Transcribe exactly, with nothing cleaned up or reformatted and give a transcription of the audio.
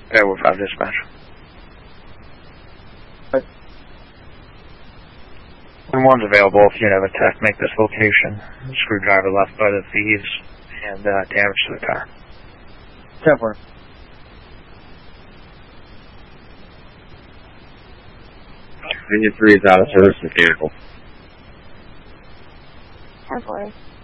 Edward five dispatch. When one's available, if you have a tech, make this location. Screwdriver left by the thieves and uh, damage to the car. ten four. Virginia three is out of service mechanical. ten four.